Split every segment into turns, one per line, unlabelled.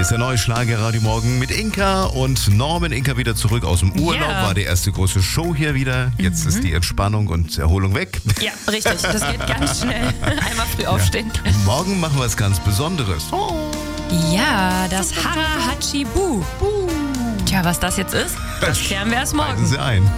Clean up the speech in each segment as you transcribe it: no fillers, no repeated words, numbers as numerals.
ist der neue Schlagerradio Morgen mit Inka und Norman. Inka wieder zurück aus dem Urlaub, war die erste große Show hier wieder. Jetzt ist die Entspannung und Erholung weg.
Ja, richtig, das geht ganz schnell. Einmal früh aufstehen.
Morgen machen wir was ganz Besonderes.
Ja, das Hara-Hachi-Bu. Tja, was das jetzt ist, das klären wir erst morgen.
Schalten Sie ein.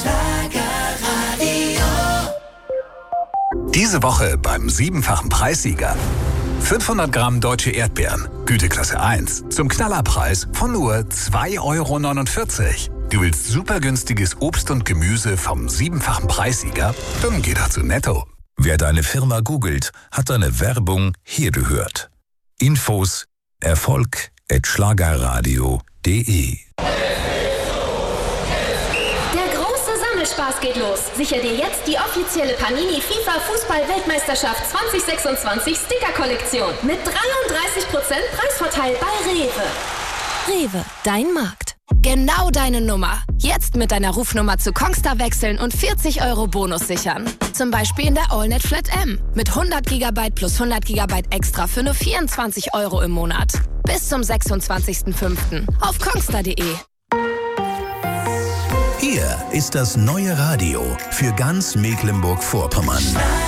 Diese Woche beim 7-fachen Preissieger. 500 Gramm deutsche Erdbeeren, Güteklasse 1, zum Knallerpreis von nur 2,49 €. Du willst super günstiges Obst und Gemüse vom 7-fachen Preissieger? Dann geh doch zu Netto.
Wer deine Firma googelt, hat deine Werbung hier gehört. Infos erfolg@schlagerradio.de.
Spaß geht los. Sicher dir jetzt die offizielle Panini FIFA Fußball-Weltmeisterschaft 2026 Sticker-Kollektion mit 33% Preisvorteil bei Rewe. Rewe, dein Markt. Genau deine Nummer. Jetzt mit deiner Rufnummer zu Kongstar wechseln und 40 € Bonus sichern. Zum Beispiel in der AllNet Flat M mit 100 GB plus 100 GB extra für nur 24 € im Monat. Bis zum 26.05. auf kongstar.de.
Hier ist das neue Radio für ganz Mecklenburg-Vorpommern.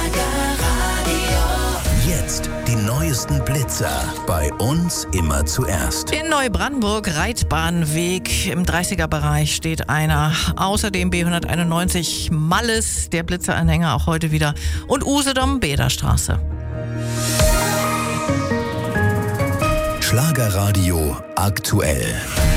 Jetzt die neuesten Blitzer. Bei uns immer zuerst.
In Neubrandenburg, Reitbahnweg im 30er-Bereich steht einer. Außerdem B191 Malles, der Blitzeranhänger auch heute wieder. Und Usedom, Bäderstraße.
Schlagerradio aktuell.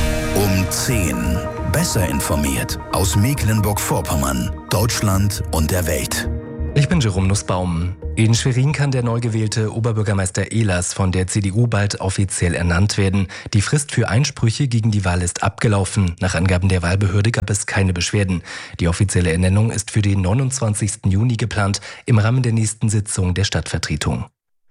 Um 10. Besser informiert aus Mecklenburg-Vorpommern, Deutschland und der Welt.
Ich bin Jerome Nussbaum. In Schwerin kann der neu gewählte Oberbürgermeister Ehlers von der CDU bald offiziell ernannt werden. Die Frist für Einsprüche gegen die Wahl ist abgelaufen. Nach Angaben der Wahlbehörde gab es keine Beschwerden. Die offizielle Ernennung ist für den 29. Juni geplant, im Rahmen der nächsten Sitzung der Stadtvertretung.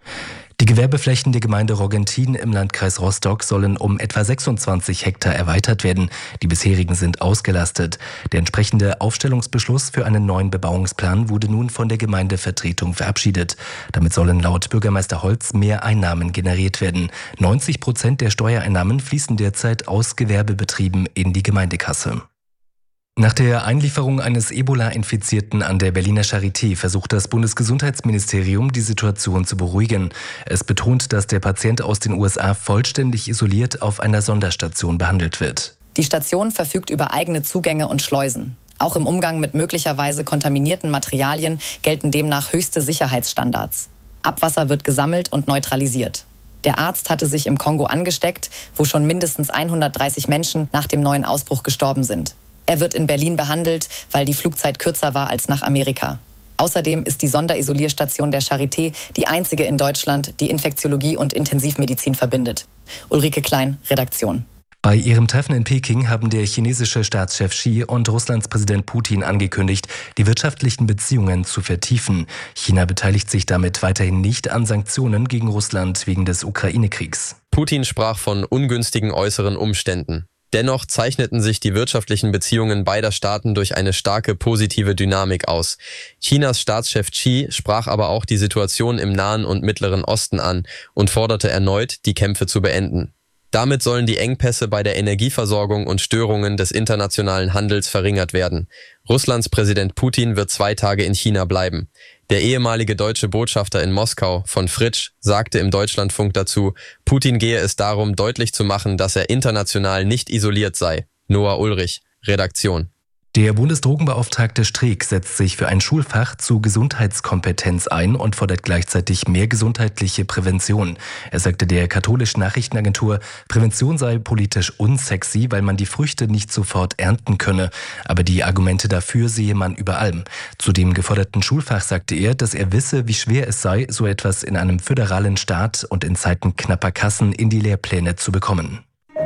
Die Gewerbeflächen der Gemeinde Roggentin im Landkreis Rostock sollen um etwa 26 Hektar erweitert werden. Die bisherigen sind ausgelastet. Der entsprechende Aufstellungsbeschluss für einen neuen Bebauungsplan wurde nun von der Gemeindevertretung verabschiedet. Damit sollen laut Bürgermeister Holz mehr Einnahmen generiert werden. 90% der Steuereinnahmen fließen derzeit aus Gewerbebetrieben in die Gemeindekasse. Nach der Einlieferung eines Ebola-Infizierten an der Berliner Charité versucht das Bundesgesundheitsministerium, die Situation zu beruhigen. Es betont, dass der Patient aus den USA vollständig isoliert auf einer Sonderstation behandelt wird.
Die Station verfügt über eigene Zugänge und Schleusen. Auch im Umgang mit möglicherweise kontaminierten Materialien gelten demnach höchste Sicherheitsstandards. Abwasser wird gesammelt und neutralisiert. Der Arzt hatte sich im Kongo angesteckt, wo schon mindestens 130 Menschen nach dem neuen Ausbruch gestorben sind. Er wird in Berlin behandelt, weil die Flugzeit kürzer war als nach Amerika. Außerdem ist die Sonderisolierstation der Charité die einzige in Deutschland, die Infektiologie und Intensivmedizin verbindet. Ulrike Klein, Redaktion.
Bei ihrem Treffen in Peking haben der chinesische Staatschef Xi und Russlands Präsident Putin angekündigt, die wirtschaftlichen Beziehungen zu vertiefen. China beteiligt sich damit weiterhin nicht an Sanktionen gegen Russland wegen des Ukraine-Kriegs.
Putin sprach von ungünstigen äußeren Umständen. Dennoch zeichneten sich die wirtschaftlichen Beziehungen beider Staaten durch eine starke positive Dynamik aus. Chinas Staatschef Xi sprach aber auch die Situation im Nahen und Mittleren Osten an und forderte erneut, die Kämpfe zu beenden. Damit sollen die Engpässe bei der Energieversorgung und Störungen des internationalen Handels verringert werden. Russlands Präsident Putin wird 2 Tage in China bleiben. Der ehemalige deutsche Botschafter in Moskau, von Fritsch, sagte im Deutschlandfunk dazu, Putin gehe es darum, deutlich zu machen, dass er international nicht isoliert sei. Noah Ulrich, Redaktion.
Der Bundesdrogenbeauftragte Streeck setzt sich für ein Schulfach zu Gesundheitskompetenz ein und fordert gleichzeitig mehr gesundheitliche Prävention. Er sagte der katholischen Nachrichtenagentur, Prävention sei politisch unsexy, weil man die Früchte nicht sofort ernten könne. Aber die Argumente dafür sehe man überall. Zu dem geforderten Schulfach sagte er, dass er wisse, wie schwer es sei, so etwas in einem föderalen Staat und in Zeiten knapper Kassen in die Lehrpläne zu bekommen.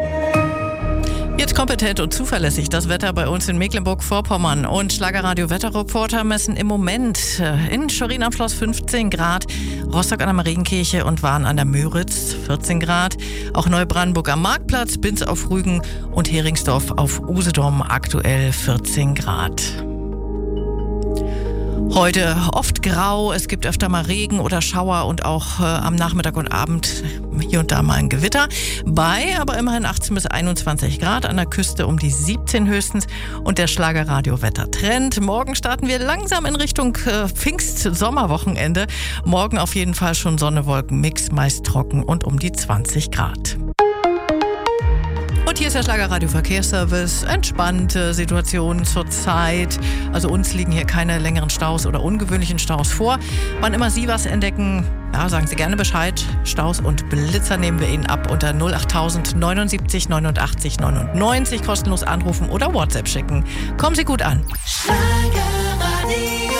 Jetzt kompetent und zuverlässig das Wetter bei uns in Mecklenburg-Vorpommern. Und Schlagerradio-Wetterreporter messen im Moment in Schwerin am Schloss 15 Grad, Rostock an der Marienkirche und Wahn an der Müritz 14 Grad. Auch Neubrandenburg am Marktplatz, Binz auf Rügen und Heringsdorf auf Usedom aktuell 14 Grad. Heute oft grau, es gibt öfter mal Regen oder Schauer und auch am Nachmittag und Abend hier und da mal ein Gewitter. Bei aber immerhin 18 bis 21 Grad, an der Küste um die 17 höchstens und der Schlagerradio-Wettertrend. Morgen starten wir langsam in Richtung Pfingst-Sommerwochenende. Morgen auf jeden Fall schon Sonne-Wolken-Mix, meist trocken und um die 20 Grad. Und hier ist der Schlagerradio Verkehrsservice. Entspannte Situation zurzeit. Also uns liegen hier keine längeren Staus oder ungewöhnlichen Staus vor. Wann immer Sie was entdecken, ja, sagen Sie gerne Bescheid. Staus und Blitzer nehmen wir Ihnen ab unter 08000 79 89 99. Kostenlos anrufen oder WhatsApp schicken. Kommen Sie gut an.
Schlagerradio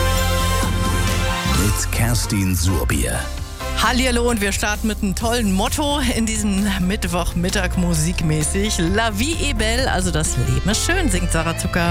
mit Kerstin Surbier.
Hallihallo und wir starten mit einem tollen Motto in diesem Mittwochmittag musikmäßig. La vie est belle, also das Leben ist schön, singt Sarah Zucker.